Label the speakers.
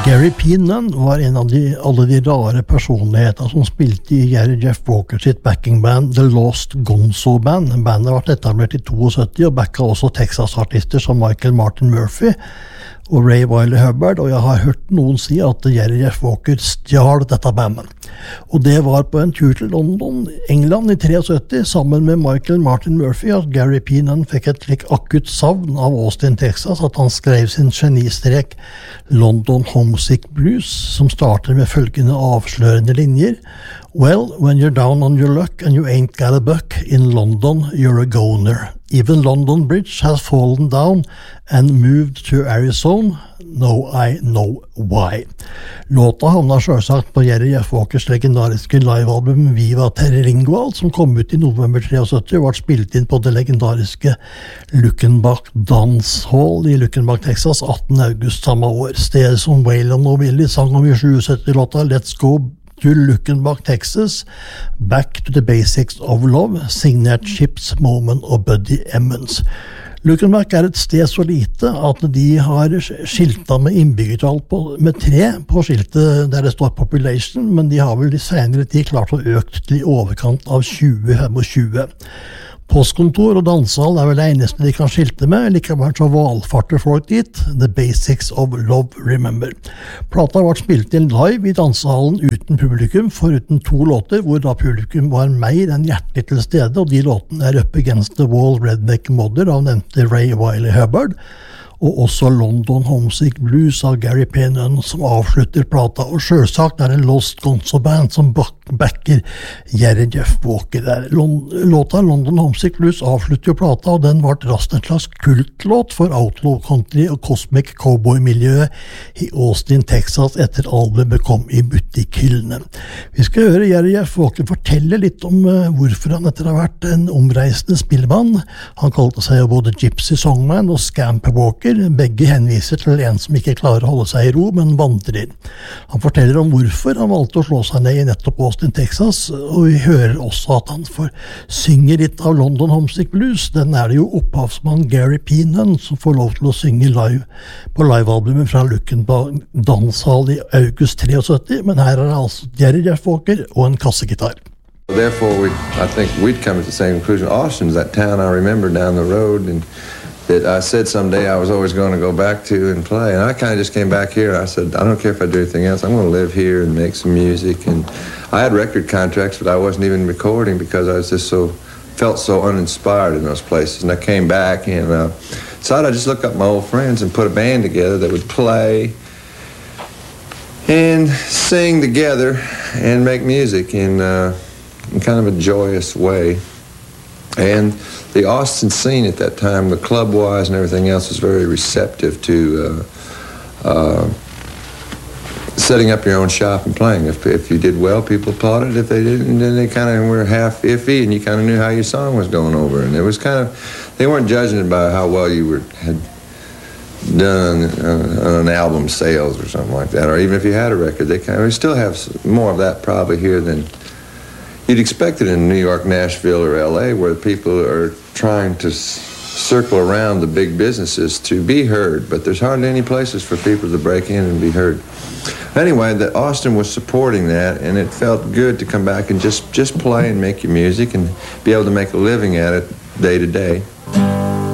Speaker 1: Gary P. Nunn var en av alle de rare personligheter som spilte i Gary Jeff Walker sitt backingband The Lost Gonzo Band. Bandet ble etablert i 72 og backa også Texas-artister som Michael Martin Murphey og Ray Wylie Hubbard, og jeg har hørt noen si at Gary Jeff Walker stjal dette bandet. Og det var på en tur til London, England i 73, sammen med Michael Martin Murphey, at Gary P. Nunn fikk et slik akutt savn av Austin, Texas, at han skrev sin genistrek London Homesick Blues, som starter med følgende avslørende linjer. Well, when you're down on your luck and you ain't got a buck, in London you're a goner. Even London Bridge has fallen down and moved to Arizona. No, I know why. Låta havna selvsagt på Jerry Jeff Walkers legendariske livealbum Viva Terringual, som kom ut i november 73 og ble spilt inn på det legendariske Luckenbach Dance Hall i Luckenbach, Texas, 18. august samme år. Stedet som Waylon og Willie sang om i 77-låta Let's Go to Luckenbach, Texas, Back to the Basics of Love, signert Chips Moman og Buddy Emmons. Luckenbach et sted så lite at de har skilta med innbyggertall med 3 på skiltet der det står population, men de har vel i senere tid klart å øke til i overkant av 20-25. Postkontor og dansehall vel det eneste de kan skilte med, likevel så valfarter folk dit, The Basics of Love, remember. Plata ble spilt inn live i dansehallen uten publikum, foruten 2 låter, hvor da publikum var mer enn hjertelig til stede, og de låtene Up Against the Wall, Redneck Mother av nevnte Ray Wylie Hubbard, og også London Homesick Blues av Gary P. Nunn som avslutter plata, og selvsagt det Lost Gonzo Band som backer Jerry Jeff Walker der. Låta London Homesick Blues avslutter jo plata, og den ble raskt en slags kultlåt for outlaw country og cosmic cowboy-miljøet i Austin, Texas etter albumet kom i butikkhyllene. Vi skal høre Jerry Jeff Walker fortelle litt om hvorfor han etter å ha vært en omreisende spillmann. Han kalte seg jo både Gypsy Songman og Scamper Walker. Begge henviser til en som ikke klarer å holde seg i ro, men vandrer. Han forteller om hvorfor han valgte å slå seg ned i nettopp Austin, Texas, og vi hører også at han synger litt av London Homesick Blues. Den det jo opphavsmann Gary P. Nunn som får lov til å synge live på livealbumet fra Luckenbach Danshall i august 73, men her det altså Jerry Jeff Walker og en kassegitar.
Speaker 2: Therefore, I think we'd come to the same conclusion. Austin's that town I remember down the road, and that I said someday I was always going to go back to and play. And I kind of just came back here. I said, I don't care if I do anything else. I'm going to live here and make some music. And I had record contracts, but I wasn't even recording because I was just felt so uninspired in those places. And I came back and decided I'd just look up my old friends and put a band together that would play and sing together and make music in kind of a joyous way. And the Austin scene at that time, the club-wise and everything else, was very receptive to setting up your own shop and playing. If you did well, people applauded. If they didn't, then they kind of were half iffy, and you kind of knew how your song was going over. And it was kind of, they weren't judging it by how well you had done on an album sales or something like that, or even if you had a record. They kind of still have more of that probably here than you'd expect it in New York, Nashville, or L.A., where people are trying to circle around the big businesses to be heard, but there's hardly any places for people to break in and be heard. Anyway, Austin was supporting that, and it felt good to come back and just play and make your music and be able to make a living at it day to day.